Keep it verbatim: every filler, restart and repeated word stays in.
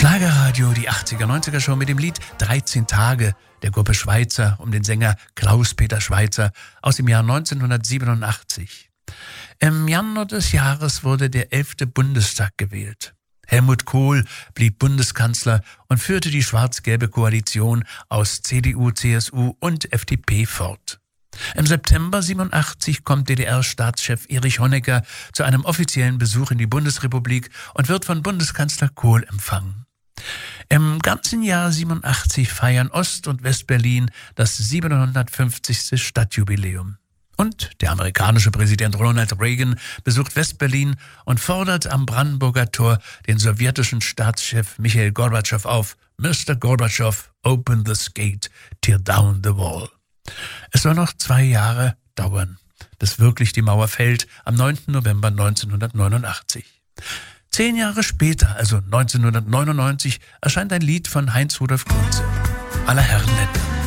Schlagerradio, die achtziger, neunziger Show mit dem Lied dreizehn Tage der Gruppe Schweitzer um den Sänger Klaus-Peter Schweitzer aus dem Jahr neunzehnhundertsiebenundachtzig. Im Januar des Jahres wurde der elfte Bundestag gewählt. Helmut Kohl blieb Bundeskanzler und führte die schwarz-gelbe Koalition aus C D U, C S U und F D P fort. Im September siebenundachtzig kommt D D R-Staatschef Erich Honecker zu einem offiziellen Besuch in die Bundesrepublik und wird von Bundeskanzler Kohl empfangen. Im ganzen Jahr siebenundachtzig feiern Ost- und Westberlin das siebenhundertfünfzigste Stadtjubiläum. Und der amerikanische Präsident Ronald Reagan besucht Westberlin und fordert am Brandenburger Tor den sowjetischen Staatschef Michail Gorbatschow auf: Mister Gorbatschow, open this gate, tear down the wall. Es soll noch zwei Jahre dauern, bis wirklich die Mauer fällt, am neunten November neunzehnhundertneunundachtzig. Zehn Jahre später, also neunzehnhundertneunundneunzig, erscheint ein Lied von Heinz Rudolf Kunze, Aller Herren Länder.